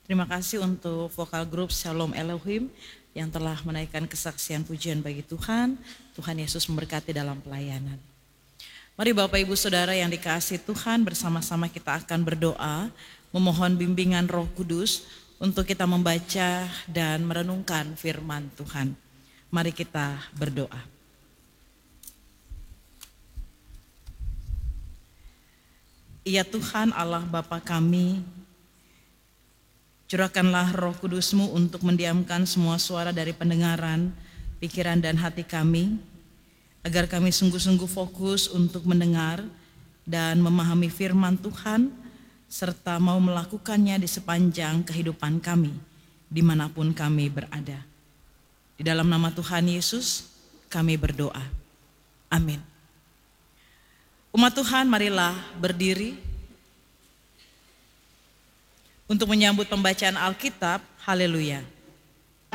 Terima kasih untuk vokal grup Shalom Elohim yang telah menaikkan kesaksian pujian bagi Tuhan. Tuhan Yesus memberkati dalam pelayanan. Mari Bapak Ibu Saudara yang dikasihi Tuhan, bersama-sama kita akan berdoa, memohon bimbingan Roh Kudus untuk kita membaca dan merenungkan firman Tuhan. Mari kita berdoa. Ya Tuhan Allah Bapa kami, curahkanlah Roh Kudus-Mu untuk mendiamkan semua suara dari pendengaran, pikiran dan hati kami, agar kami sungguh-sungguh fokus untuk mendengar dan memahami firman Tuhan, serta mau melakukannya di sepanjang kehidupan kami, dimanapun kami berada. Di dalam nama Tuhan Yesus, kami berdoa. Amin. Umat Tuhan, marilah berdiri untuk menyambut pembacaan Alkitab. Haleluya.